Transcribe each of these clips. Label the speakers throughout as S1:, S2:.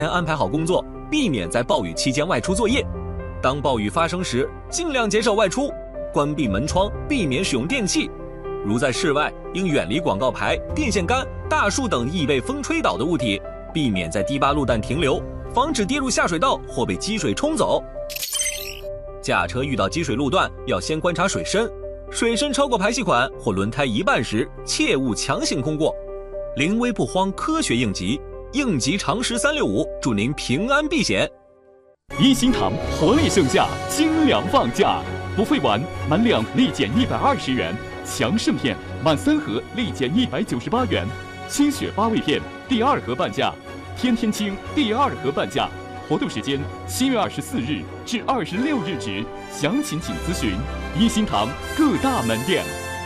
S1: 安排好工作，避免在暴雨期间外出作业。当暴雨发生时，尽量减少外出，关闭门窗，避免使用电器。如在室外，应远离广告牌、电线杆、大树等易被风吹倒的物体，避免在低洼路段停留，防止跌入下水道或被积水冲走。驾车遇到积水路段，要先观察水深，水深超过排气管或轮胎一半时，切勿强行通过。临危不慌，科学应急，应急常识365，祝您平安避险。
S2: 一心堂活力盛夏，精良放假，不费完满2立减120元，强盛片满3盒立减198元，清血八味片第2盒半价，天天清第2盒半价。活动时间7月24日至26日止，详情请咨询一心堂各大门店。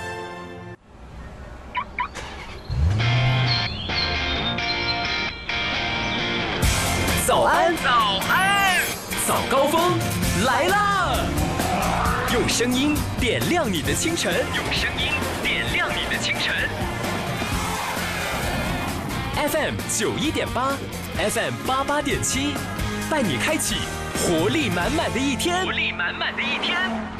S3: 早安，早安，早高峰来啦！用声音点亮你的清晨，用声音点亮你的清晨。FM 91.8 ，FM 88.7，带你开启活力满满的一天。活力满满的一天。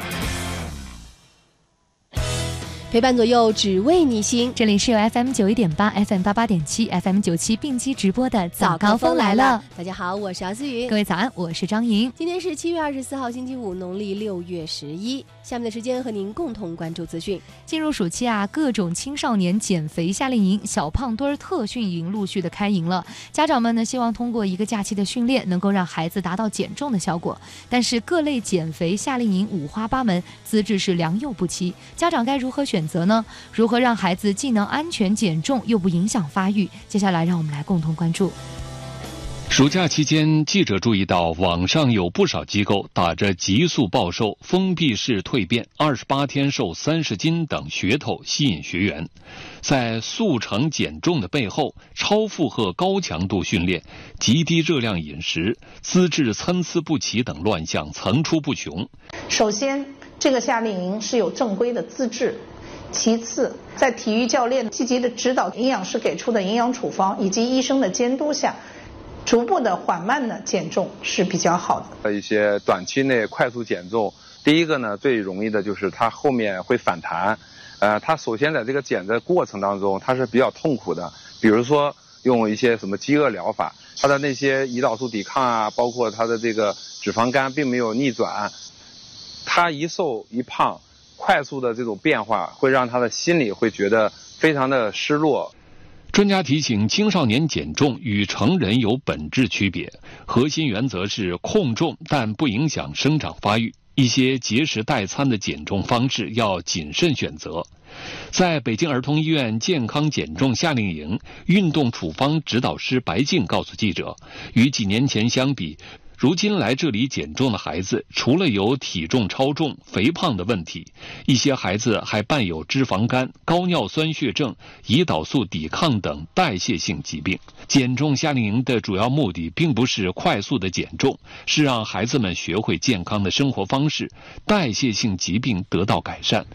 S4: 陪伴左右，只为你心。
S5: 这里是由 FM 91.8、FM 88.7、FM 97并机直播的早高峰来了。
S4: 大家好，我是姚思雨。
S5: 各位早安，我是张莹。
S4: 今天是7月24号，星期五，农历6月11。下面的时间和您共同关注资讯。
S5: 进入暑期啊，各种青少年减肥夏令营、小胖墩儿特训营陆续的开营了。家长们呢，希望通过一个假期的训练，能够让孩子达到减重的效果。但是各类减肥夏令营五花八门，资质是良莠不齐，家长该如何选择呢？如何让孩子既能安全减重，又不影响发育？接下来让我们来共同关注。
S6: 暑假期间，记者注意到网上有不少机构打着急速暴瘦、封闭式蜕变、28天瘦30斤等噱头吸引学员。在速成减重的背后，超负荷高强度训练、极低热量饮食、资质参差不齐等乱象层出不穷。
S7: 首先，这个夏令营是有正规的资质。其次，在体育教练积极的指导、营养师给出的营养处方以及医生的监督下，逐步的缓慢的减重是比较好的。
S8: 一些短期内快速减重，第一个呢，最容易的就是它后面会反弹。它首先在这个减的过程当中，它是比较痛苦的。比如说用一些什么饥饿疗法，它的那些胰岛素抵抗啊，包括它的这个脂肪肝并没有逆转，它一瘦一胖。快速的这种变化会让他的心理会觉得非常的失落。
S6: 专家提醒，青少年减重与成人有本质区别，核心原则是控重但不影响生长发育。一些节食代餐的减重方式要谨慎选择。在北京儿童医院健康减重夏令营，运动处方指导师白静告诉记者，与几年前相比，如今来这里减重的孩子，除了有体重超重、肥胖的问题，一些孩子还伴有脂肪肝、高尿酸血症、胰岛素抵抗等代谢性疾病。减重夏令营的主要目的并不是快速的减重，是让孩子们学会健康的生活方式，代谢性疾病得到改善。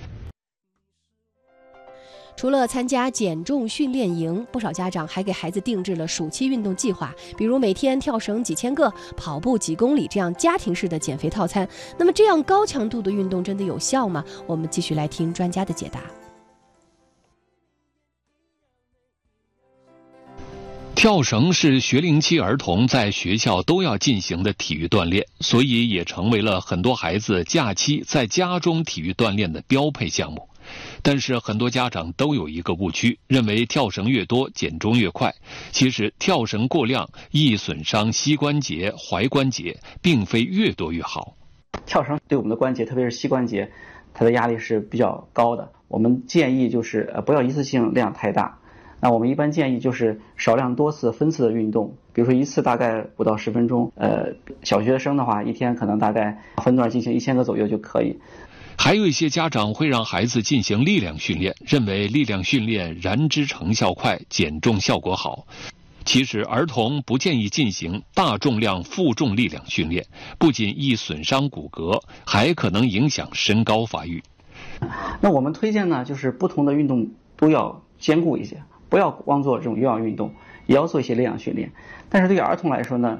S4: 除了参加减重训练营，不少家长还给孩子定制了暑期运动计划，比如每天跳绳几千个、跑步几公里这样家庭式的减肥套餐。那么这样高强度的运动真的有效吗？我们继续来听专家的解答。
S6: 跳绳是学龄期儿童在学校都要进行的体育锻炼，所以也成为了很多孩子假期在家中体育锻炼的标配项目。但是很多家长都有一个误区，认为跳绳越多减重越快。其实跳绳过量易损伤膝关节、踝关节，并非越多越好。
S9: 跳绳对我们的关节，特别是膝关节，它的压力是比较高的。我们建议就是不要一次性量太大。那我们一般建议就是少量多次分次的运动，比如说一次大概5到10分钟。小学生的话，一天可能大概分段进行1000个左右就可以。
S6: 还有一些家长会让孩子进行力量训练，认为力量训练燃脂成效快，减重效果好。其实儿童不建议进行大重量负重力量训练，不仅易损伤骨骼，还可能影响身高发育。
S9: 那我们推荐呢，就是不同的运动都要兼顾一些， 不要光做这种有氧运动，也要做一些力量训练。但是对于儿童来说呢，